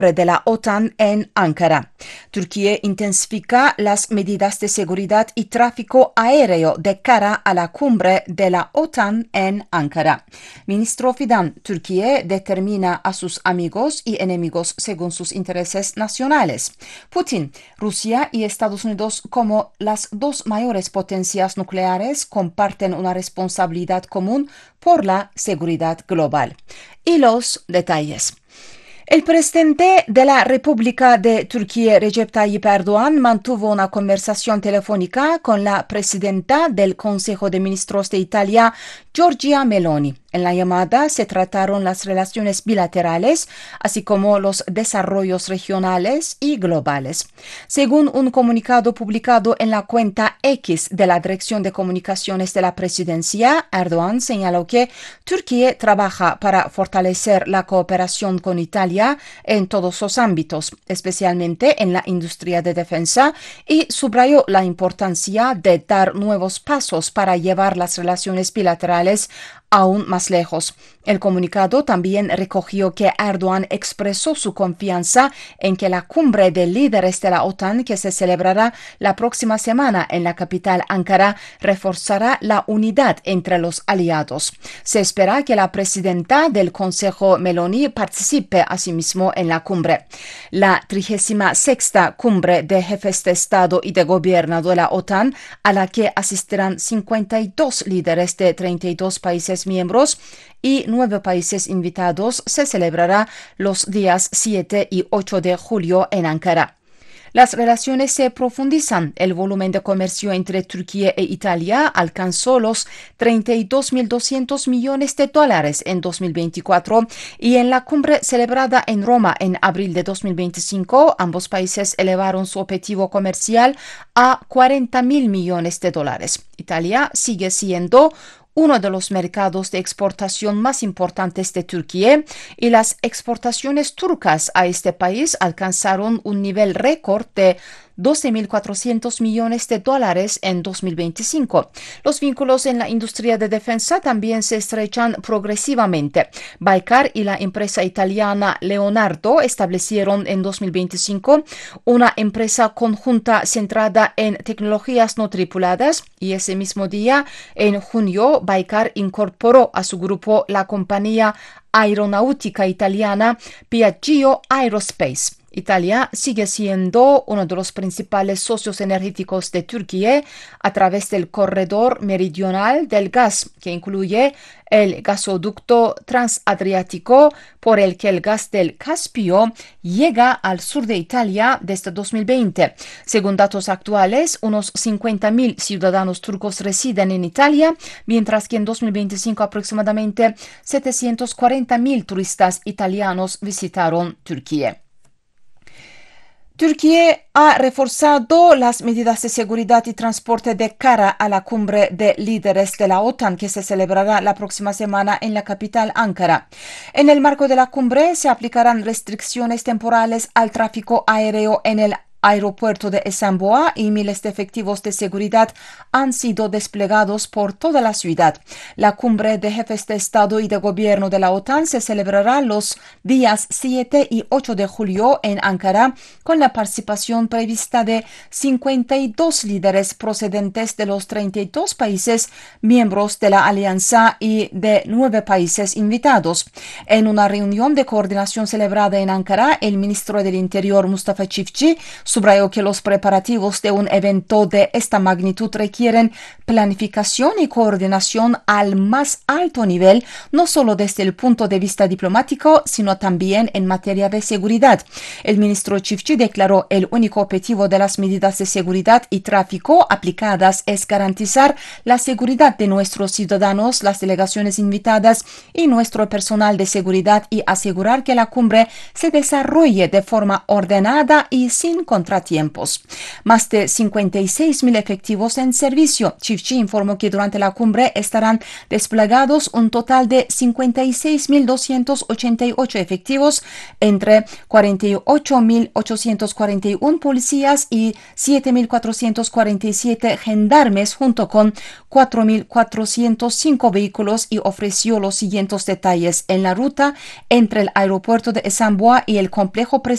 de la OTAN en Ankara. Turquía intensifica las medidas de seguridad y tráfico aéreo de cara a la cumbre de la OTAN en Ankara. Ministro Fidan, Turquía determina a sus amigos y enemigos según sus intereses nacionales. Putin, Rusia y Estados Unidos, como las dos mayores potencias nucleares, comparten una responsabilidad común por la seguridad global. Y los detalles. El presidente de la República de Turquía, Recep Tayyip Erdoğan, mantuvo una conversación telefónica con la presidenta del Consejo de Ministros de Italia, Giorgia Meloni. En la llamada se trataron las relaciones bilaterales, así como los desarrollos regionales y globales. Según un comunicado publicado en la cuenta X de la Dirección de Comunicaciones de la Presidencia, Erdoğan señaló que Turquía trabaja para fortalecer la cooperación con Italia en todos los ámbitos, especialmente en la industria de defensa, y subrayó la importancia de dar nuevos pasos para llevar las relaciones bilaterales aún más lejos. El comunicado también recogió que Erdoğan expresó su confianza en que la cumbre de líderes de la OTAN, que se celebrará la próxima semana en la capital Ankara, reforzará la unidad entre los aliados. Se espera que la presidenta del Consejo, Meloni, participe asimismo en la cumbre. La 36ª cumbre de jefes de Estado y de Gobierno de la OTAN, a la que asistirán 52 líderes de 32 países miembros y 9 países invitados, se celebrará los días 7 y 8 de julio en Ankara. Las relaciones se profundizan. El volumen de comercio entre Turquía e Italia alcanzó los 32.200 millones de dólares en 2024 y en la cumbre celebrada en Roma en abril de 2025, ambos países elevaron su objetivo comercial a 40.000 millones de dólares. Italia sigue siendo uno de los mercados de exportación más importantes de Turquía, y las exportaciones turcas a este país alcanzaron un nivel récord de 12.400 millones de dólares en 2025. Los vínculos en la industria de defensa también se estrechan progresivamente. Baykar y la empresa italiana Leonardo establecieron en 2025 una empresa conjunta centrada en tecnologías no tripuladas, y ese mismo día, en junio, Baykar incorporó a su grupo la compañía aeronáutica italiana Piaggio Aerospace. Italia sigue siendo uno de los principales socios energéticos de Turquía a través del corredor meridional del gas, que incluye el gasoducto transadriático por el que el gas del Caspio llega al sur de Italia desde 2020. Según datos actuales, unos 50.000 ciudadanos turcos residen en Italia, mientras que en 2025 aproximadamente 740.000 turistas italianos visitaron Turquía. Turquía ha reforzado las medidas de seguridad y transporte de cara a la cumbre de líderes de la OTAN, que se celebrará la próxima semana en la capital Ankara. En el marco de la cumbre se aplicarán restricciones temporales al tráfico aéreo en el aeropuerto de Esenboğa y miles de efectivos de seguridad han sido desplegados por toda la ciudad. La cumbre de jefes de Estado y de Gobierno de la OTAN se celebrará los días 7 y 8 de julio en Ankara, con la participación prevista de 52 líderes procedentes de los 32 países miembros de la alianza y de 9 países invitados. En una reunión de coordinación celebrada en Ankara, el ministro del Interior, Mustafa Çiftçi, subrayó que los preparativos de un evento de esta magnitud requieren planificación y coordinación al más alto nivel, no solo desde el punto de vista diplomático, sino también en materia de seguridad. El ministro Çiftçi declaró: el único objetivo de las medidas de seguridad y tráfico aplicadas es garantizar la seguridad de nuestros ciudadanos, las delegaciones invitadas y nuestro personal de seguridad, y asegurar que la cumbre se desarrolle de forma ordenada y sin contratiempos. Más de 56.000 efectivos en servicio. Çiftçi informó que durante la cumbre estarán desplegados un total de 56.288 efectivos, entre 48.841 policías y 7.447 gendarmes, junto con 4.405 vehículos, y ofreció los siguientes detalles: en la ruta entre el aeropuerto de Esenboğa y el complejo